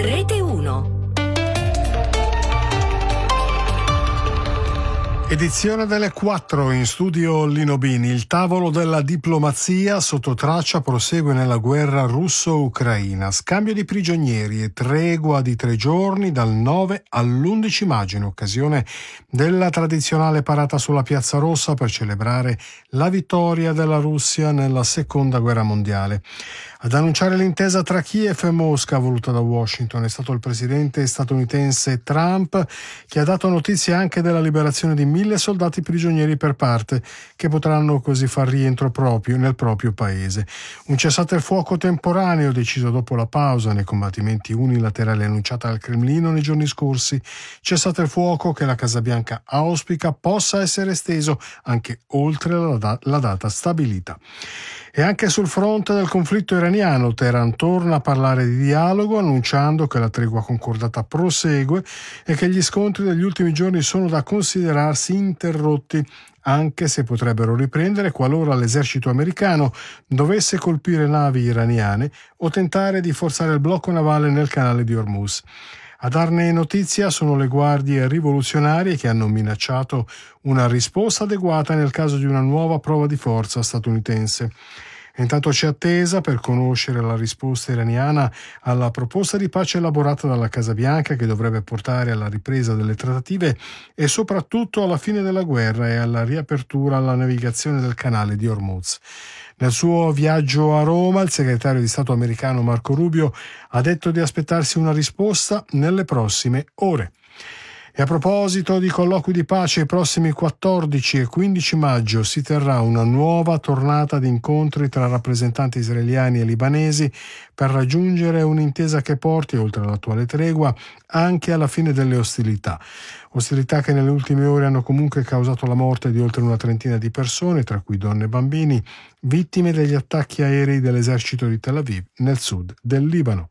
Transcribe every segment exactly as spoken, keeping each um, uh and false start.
Rete uno. Edizione delle quattro, in studio Lino Bini. Il tavolo della diplomazia sotto traccia prosegue nella guerra russo-ucraina. Scambio di prigionieri e tregua di tre giorni dal nove all'undici maggio, in occasione della tradizionale parata sulla Piazza Rossa per celebrare la vittoria della Russia nella seconda guerra mondiale. Ad annunciare l'intesa tra Kiev e Mosca voluta da Washington è stato il presidente statunitense Trump, che ha dato notizia anche della liberazione di mille soldati prigionieri per parte, che potranno così far rientro proprio nel proprio paese. Un cessate il fuoco temporaneo deciso dopo la pausa nei combattimenti unilaterali annunciata al Cremlino nei giorni scorsi. Cessate il fuoco che la Casa Bianca auspica possa essere esteso anche oltre la, da- la data stabilita. E anche sul fronte del conflitto iraniano, Teheran torna a parlare di dialogo, annunciando che la tregua concordata prosegue e che gli scontri degli ultimi giorni sono da considerarsi interrotti, anche se potrebbero riprendere qualora l'esercito americano dovesse colpire navi iraniane o tentare di forzare il blocco navale nel canale di Hormuz. A darne notizia sono le guardie rivoluzionarie, che hanno minacciato una risposta adeguata nel caso di una nuova prova di forza statunitense. Intanto c'è attesa per conoscere la risposta iraniana alla proposta di pace elaborata dalla Casa Bianca, che dovrebbe portare alla ripresa delle trattative e soprattutto alla fine della guerra e alla riapertura alla navigazione del canale di Hormuz. Nel suo viaggio a Roma, il segretario di Stato americano Marco Rubio ha detto di aspettarsi una risposta nelle prossime ore. E a proposito di colloqui di pace, i prossimi quattordici e quindici maggio si terrà una nuova tornata di incontri tra rappresentanti israeliani e libanesi per raggiungere un'intesa che porti, oltre all'attuale tregua, anche alla fine delle ostilità. Ostilità che nelle ultime ore hanno comunque causato la morte di oltre una trentina di persone, tra cui donne e bambini, vittime degli attacchi aerei dell'esercito di Tel Aviv nel sud del Libano.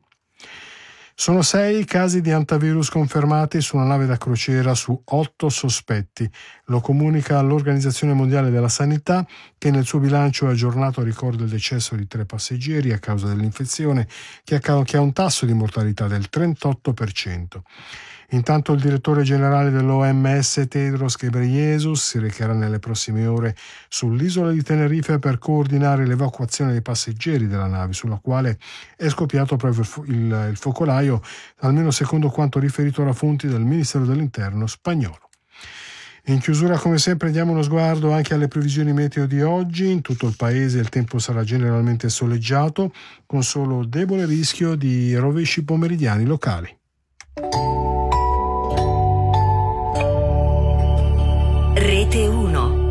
Sono sei i casi di antivirus confermati su una nave da crociera su otto sospetti. Lo comunica l'Organizzazione Mondiale della Sanità, che nel suo bilancio ha aggiornato ricorda il decesso di tre passeggeri a causa dell'infezione, che ha un tasso di mortalità del trentotto per cento. Intanto il direttore generale dell'O M S Tedros Ghebreyesus si recherà nelle prossime ore sull'isola di Tenerife per coordinare l'evacuazione dei passeggeri della nave, sulla quale è scoppiato proprio il, il focolaio, almeno secondo quanto riferito da fonti del Ministero dell'Interno spagnolo. In chiusura, come sempre, diamo uno sguardo anche alle previsioni meteo di oggi. In tutto il paese il tempo sarà generalmente soleggiato, con solo debole rischio di rovesci pomeridiani locali. Rete uno.